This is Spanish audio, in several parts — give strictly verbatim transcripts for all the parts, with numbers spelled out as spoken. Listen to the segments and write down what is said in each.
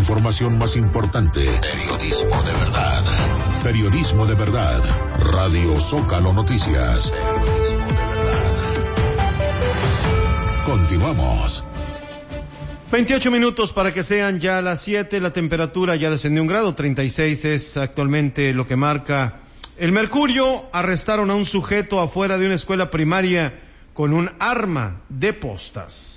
información más importante. Periodismo de verdad. Periodismo de verdad. Radio Zócalo Noticias. Continuamos. veintiocho minutos para que sean ya las siete. La temperatura ya descendió un grado. treinta y seis es actualmente lo que marca el mercurio. Arrestaron a un sujeto afuera de una escuela primaria con un arma de postas.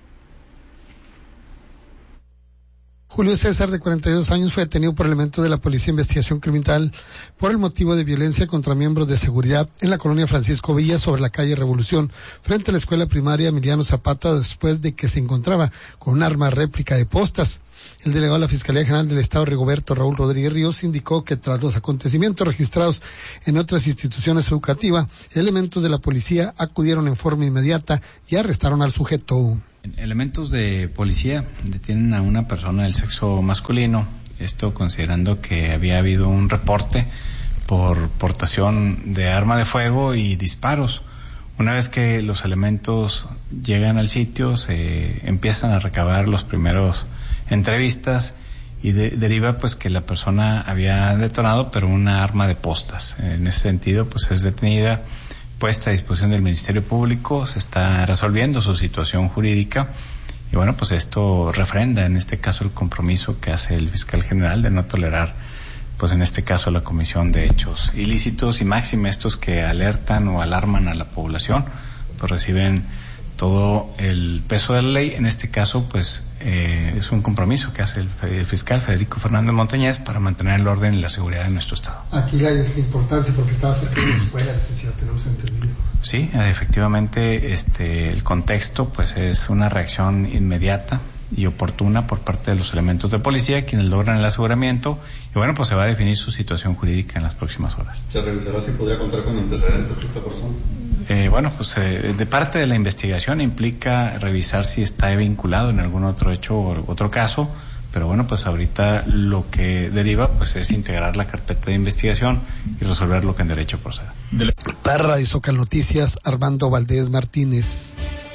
Julio César, de cuarenta y dos años, fue detenido por elementos de la Policía de Investigación Criminal por el motivo de violencia contra miembros de seguridad en la colonia Francisco Villa, sobre la calle Revolución, frente a la escuela primaria Emiliano Zapata, después de que se encontraba con un arma réplica de postas. El delegado de la Fiscalía General del Estado, Rigoberto Raúl Rodríguez Ríos, indicó que tras los acontecimientos registrados en otras instituciones educativas, elementos de la policía acudieron en forma inmediata y arrestaron al sujeto. Elementos de policía detienen a una persona del sexo masculino, esto considerando que había habido un reporte por portación de arma de fuego y disparos. Una vez que los elementos llegan al sitio, se empiezan a recabar los primeros entrevistas y de, deriva pues que la persona había detonado pero una arma de postas. En ese sentido pues es detenida, puesta a disposición del Ministerio Público, se está resolviendo su situación jurídica y bueno, pues esto refrenda en este caso el compromiso que hace el fiscal general de no tolerar, pues en este caso, la comisión de hechos ilícitos y máxime estos que alertan o alarman a la población, pues reciben todo el peso de la ley. En este caso, pues eh, es un compromiso que hace el, el fiscal Federico Fernández Montañez para mantener el orden y la seguridad de nuestro estado. Aquí hay esa importancia porque estaba cerca de la escuela, licenciado, tenemos entendido. Sí, efectivamente, este, el contexto, pues es una reacción inmediata y oportuna por parte de los elementos de policía, quienes logran el aseguramiento, y bueno, pues se va a definir su situación jurídica en las próximas horas. ¿Se revisará si podría contar con antecedentes esta persona? Eh, bueno, pues eh, de parte de la investigación implica revisar si está vinculado en algún otro hecho o otro caso, pero bueno, pues ahorita lo que deriva pues es integrar la carpeta de investigación y resolver lo que en derecho proceda. Para Radio Zócalo Noticias, Armando Valdés Martínez.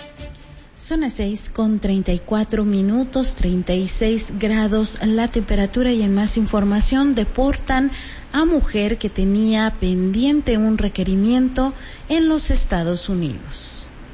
Son las seis con treinta y cuatro minutos, treinta y seis grados la temperatura, y en más información deportan a mujer que tenía pendiente un requerimiento en los Estados Unidos.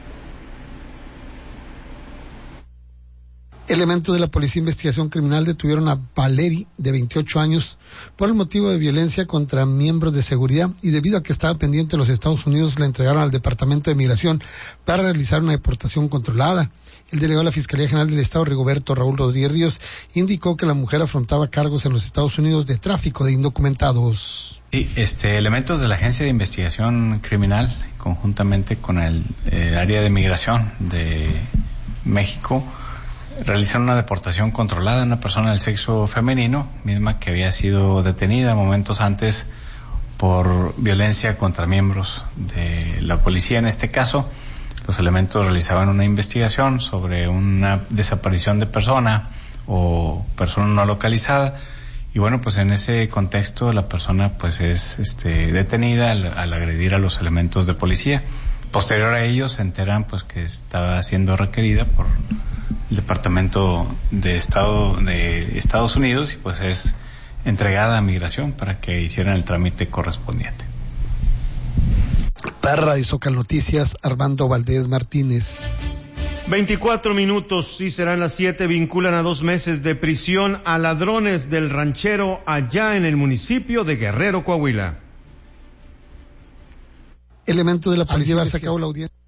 Elementos de la Policía de Investigación Criminal detuvieron a Valeri, de veintiocho años, por el motivo de violencia contra miembros de seguridad, y debido a que estaba pendiente de los Estados Unidos, la entregaron al Departamento de Migración para realizar una deportación controlada. El delegado de la Fiscalía General del Estado, Rigoberto Raúl Rodríguez Ríos, indicó que la mujer afrontaba cargos en los Estados Unidos de tráfico de indocumentados. Sí, este, elementos de la Agencia de Investigación Criminal, conjuntamente con el eh, área de migración de México, realizaron una deportación controlada de una persona del sexo femenino, misma que había sido detenida momentos antes por violencia contra miembros de la policía. En este caso, los elementos realizaban una investigación sobre una desaparición de persona o persona no localizada, y bueno, pues en ese contexto la persona pues es este, detenida al, al agredir a los elementos de policía. Posterior a ello se enteran pues que estaba siendo requerida por el Departamento de Estado de Estados Unidos y pues es entregada a Migración para que hicieran el trámite correspondiente. Para Radio Zócalo Noticias, Armando Valdés Martínez. veinticuatro minutos, sí, serán las siete. Vinculan a dos meses de prisión a ladrones del ranchero allá en el municipio de Guerrero, Coahuila. Elementos de la policía llevarse a cabo la audiencia.